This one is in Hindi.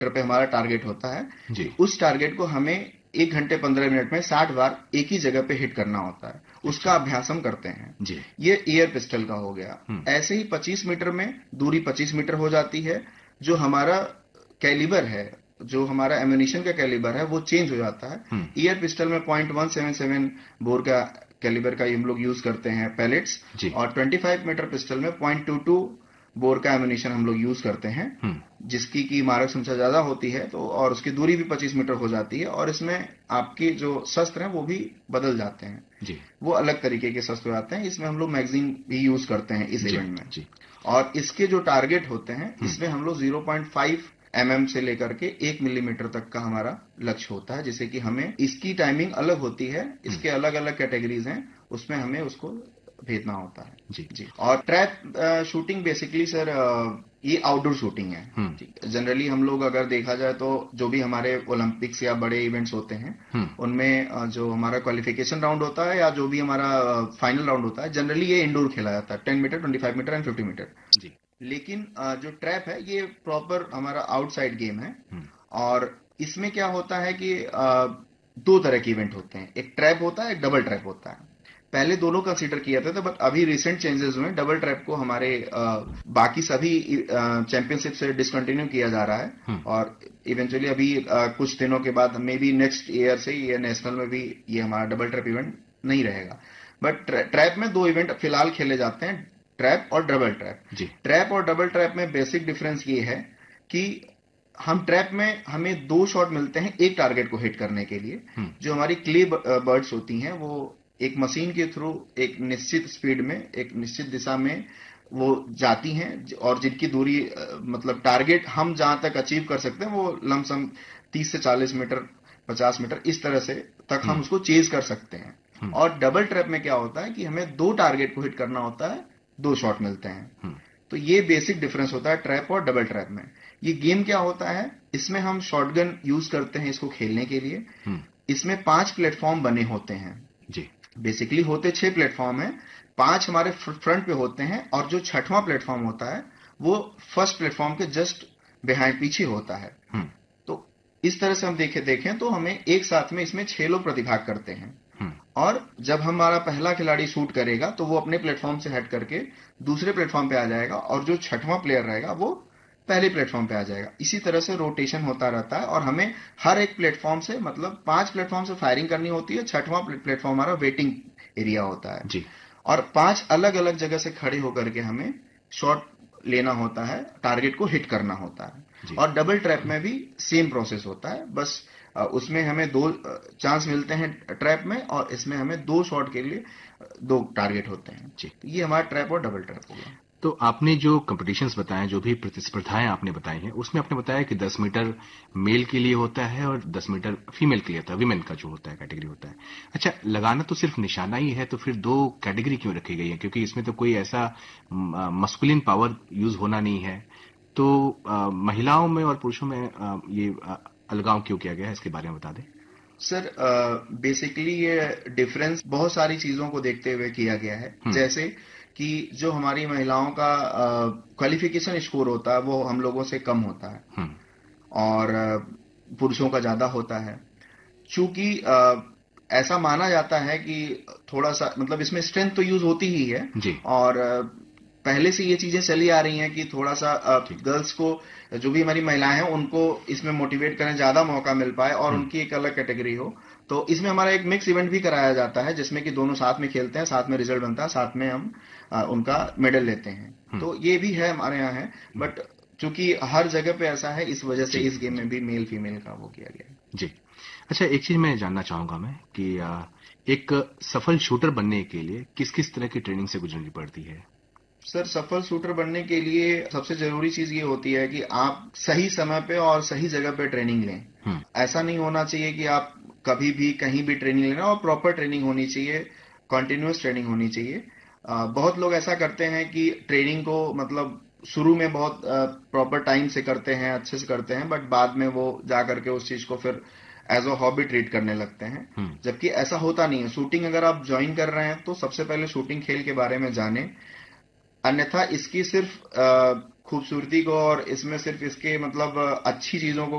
पे हमारा टारगेट होता है जी। उस टारगेट को हमें 1 घंटे 15 मिनट में 60 बार एक ही जगह पे हिट करना होता है। उसका अभ्यास हम करते हैं जी। ये एयर पिस्टल का हो गया। ऐसे ही 25 मीटर में दूरी 25 मीटर हो जाती है। जो हमारा कैलिबर है, जो हमारा एम्यूनिशन का कैलिबर है, वो चेंज हो जाता है। एयर पिस्टल में 0.177 बोर का कैलिबर का हम लोग यूज करते हैं पैलेट्स, और 25 मीटर पिस्टल में 0.22 बोर का एम्यूनिशन हम लोग यूज करते हैं, जिसकी की मारक संख्या ज्यादा होती है, तो और उसकी दूरी भी 25 मीटर हो जाती है। और इसमें आपके जो शस्त्र हैं वो भी बदल जाते हैं जी। वो अलग तरीके के शस्त्र आते हैं। इसमें हम लोग मैगजीन भी यूज करते हैं इस इवेंट में जी। और इसके जो टारगेट होते हैं इसमें हम लोग 0.5 mm से लेकर के 1 मिलीमीटर तक का हमारा लक्ष्य होता है, जिससे कि हमें इसकी टाइमिंग अलग होती है। इसके अलग अलग कैटेगरीज हैं, उसमें हमें उसको भेजना होता है। जी। और ट्रैप शूटिंग बेसिकली सर ये आउटडोर शूटिंग है। जनरली हम लोग अगर देखा जाए तो जो भी हमारे ओलंपिक्स या बड़े इवेंट्स होते हैं उनमें जो हमारा क्वालिफिकेशन राउंड होता है या जो भी हमारा फाइनल राउंड होता है, जनरली ये इंडोर खेला जाता है 10 मीटर, 25 मीटर एंड 50 मीटर। लेकिन जो ट्रैप है ये प्रॉपर हमारा आउटसाइड गेम है। और इसमें क्या होता है कि दो तरह के इवेंट होते हैं, एक ट्रैप होता है, एक डबल ट्रैप होता है। पहले दोनों कंसीडर किया था, बट अभी रिसेंट चेंजेस हुए, डबल ट्रैप को हमारे बाकी सभी चैंपियनशिप से डिसकंटिन्यू किया जा रहा है। और इवेंचुअली अभी कुछ दिनों के बाद मे बी नेक्स्ट ईयर से ये नेशनल में भी ये हमारा डबल ट्रैप इवेंट नहीं रहेगा। बट ट्रैप में दो इवेंट फिलहाल खेले जाते हैं, ट्रैप और डबल ट्रैप। ट्रैप और डबल ट्रैप में बेसिक डिफरेंस ये है कि हम ट्रैप में हमें 2 शॉट मिलते हैं एक टारगेट को हिट करने के लिए। जो हमारी क्ले बर्ड्स होती हैं वो एक मशीन के थ्रू एक निश्चित स्पीड में एक निश्चित दिशा में वो जाती हैं, और जिनकी दूरी मतलब टारगेट हम जहां तक अचीव कर सकते हैं वो लमसम 30 से 40 मीटर 50 मीटर इस तरह से तक हम उसको चेज कर सकते हैं। और डबल ट्रैप में क्या होता है कि हमें 2 टारगेट को हिट करना होता है, 2 शॉट मिलते हैं। तो ये बेसिक डिफरेंस होता है ट्रैप और डबल ट्रैप में। ये गेम क्या होता है, इसमें हम शॉटगन यूज करते हैं इसको खेलने के लिए। इसमें 5 प्लेटफॉर्म बने होते हैं जी। बेसिकली होते 6 प्लेटफॉर्म हैं, 5 हमारे फ्रंट पे होते हैं, और जो 6वां प्लेटफॉर्म होता है वो फर्स्ट प्लेटफॉर्म के जस्ट बिहाइंड पीछे होता है। तो इस तरह से हम देखें तो हमें एक साथ में इसमें 6 लोग प्रतिभाग करते हैं। और जब हमारा पहला खिलाड़ी शूट करेगा तो वो अपने प्लेटफॉर्म से हट करके दूसरे प्लेटफॉर्म पे आ जाएगा, और जो 6वां प्लेयर रहेगा वो पहले प्लेटफॉर्म पे आ जाएगा। इसी तरह से रोटेशन होता रहता है, और हमें हर एक प्लेटफॉर्म से मतलब 5 प्लेटफॉर्म से फायरिंग करनी होती है। 6वां प्लेटफॉर्म हमारा वेटिंग एरिया होता है जी। और 5 अलग अलग जगह से खड़े होकर के हमें शॉट लेना होता है, टारगेट को हिट करना होता है। और डबल ट्रैप में भी सेम प्रोसेस होता है, बस उसमें हमें 2 चांस मिलते हैं ट्रैप में, और इसमें हमें 2 शॉट के लिए 2 टारगेट होते हैं जी। तो ये हमारा ट्रैप और डबल ट्रैप हो गया। तो आपने जो कंपटीशंस बताए, जो भी प्रतिस्पर्धाएं आपने बताई हैं, उसमें आपने बताया कि 10 मीटर मेल के लिए होता है और 10 मीटर फीमेल के लिए होता है, वीमेन का जो होता है कैटेगरी होता है। अच्छा, लगाना तो सिर्फ निशाना ही है, तो फिर 2 कैटेगरी क्यों रखी गई है? क्योंकि इसमें तो कोई ऐसा मस्कुलिन पावर यूज होना नहीं है, तो महिलाओं में और पुरुषों में ये अलगाव क्यों किया गया है, इसके बारे में बता दें। सर बेसिकली ये डिफरेंस बहुत सारी चीजों को देखते हुए किया गया है। जैसे कि जो हमारी महिलाओं का क्वालिफिकेशन स्कोर होता है वो हम लोगों से कम होता है, और पुरुषों का ज्यादा होता है। चूंकि ऐसा माना जाता है कि थोड़ा सा मतलब इसमें स्ट्रेंथ तो यूज होती ही है जी। और पहले से ये चीजें चली आ रही हैं कि थोड़ा सा गर्ल्स को, जो भी हमारी महिलाएं हैं उनको इसमें मोटिवेट करें, ज्यादा मौका मिल पाए और उनकी एक अलग कैटेगरी हो। तो इसमें हमारा एक मिक्स इवेंट भी कराया जाता है, जिसमें कि दोनों साथ में खेलते हैं, साथ में रिजल्ट बनता है, साथ में हम उनका मेडल लेते हैं। तो ये भी है हमारे यहाँ है, बट चूंकि हर जगह पे ऐसा है, इस वजह से इस गेम में भी मेल फीमेल का वो किया गया है जी। अच्छा, एक चीज मैं जानना चाहूंगा मैं कि एक सफल शूटर बनने के लिए किस किस तरह की ट्रेनिंग से गुजरनी पड़ती है? सर, सफल शूटर बनने के लिए सबसे जरूरी चीज ये होती है कि आप सही समय पे और सही जगह पे ट्रेनिंग लें। ऐसा नहीं होना चाहिए कि आप कभी भी कहीं भी ट्रेनिंग लेना, और प्रॉपर ट्रेनिंग होनी चाहिए, कंटिन्यूअस ट्रेनिंग होनी चाहिए। बहुत लोग ऐसा करते हैं कि ट्रेनिंग को मतलब शुरू में बहुत प्रॉपर टाइम से करते हैं, अच्छे से करते हैं, बट बाद में वो जा करके उस चीज को फिर एज अ हॉबी ट्रीट करने लगते हैं, जबकि ऐसा होता नहीं है। शूटिंग अगर आप ज्वाइन कर रहे हैं तो सबसे पहले शूटिंग खेल के बारे में जानें, अन्यथा इसकी सिर्फ खूबसूरती को और इसमें सिर्फ इसके मतलब अच्छी चीजों को